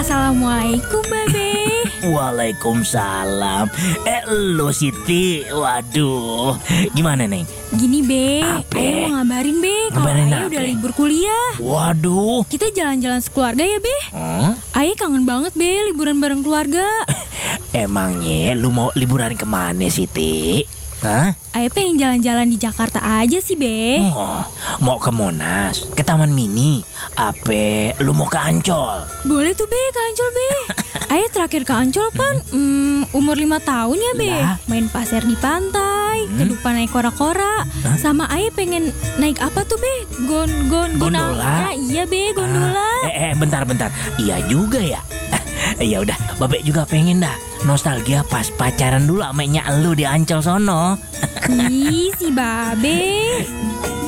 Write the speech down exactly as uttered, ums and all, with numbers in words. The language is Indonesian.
Assalamualaikum Babe. Waalaikumsalam. Eh lu Siti, waduh, gimana Neng? Gini Be, Apa? Ayah mau ngabarin Be kalau Ngabarin Ayah apa? udah libur kuliah. Waduh. Kita jalan-jalan sekeluarga ya Be. Hmm? Ayah kangen banget Be liburan bareng keluarga. Emangnya lu mau liburan kemana Siti? Hah? Ayah pengen jalan-jalan di Jakarta aja sih Be. Oh, mau ke Monas, ke Taman Mini, apa lu mau ke Ancol? Boleh tuh Be ke Ancol Be. Ayah terakhir ke Ancol kan hmm, umur lima tahun ya Be. Lah. Main pasir di pantai, Hmm. ke depan naik kora-kora. Hah? Sama Ayah pengen naik apa tuh Be? Gon gon Gondola? Nah, iya Be, gondola. Ah, eh, eh, bentar, bentar. Iya juga ya. Ya udah, Babek juga pengen dah nostalgia pas pacaran dulu sama nyak lu di Ancol sono. Ih, si Babe.